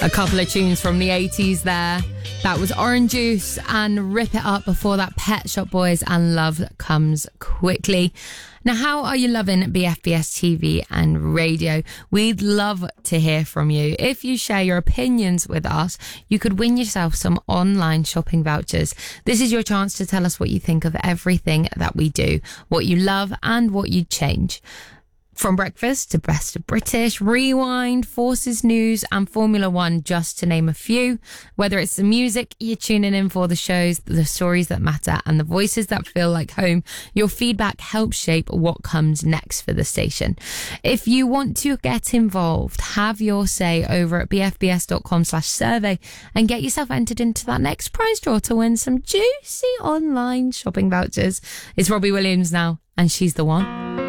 A couple of tunes from the 80s there. That was Orange Juice and Rip It Up. Before that, Pet Shop Boys and Love Comes Quickly. Now, how are you loving BFBS TV and radio? We'd love to hear from you. If you share your opinions with us, you could win yourself some online shopping vouchers. This is your chance to tell us what you think of everything that we do, what you love and what you'd change. From breakfast to Best of British, Rewind, Forces News and Formula One, just to name a few. Whether it's the music you're tuning in for, the shows, the stories that matter and the voices that feel like home, your feedback helps shape what comes next for the station. If you want to get involved, have your say over at bfbs.com/survey and get yourself entered into that next prize draw to win some juicy online shopping vouchers. It's Robbie Williams now, and She's the One.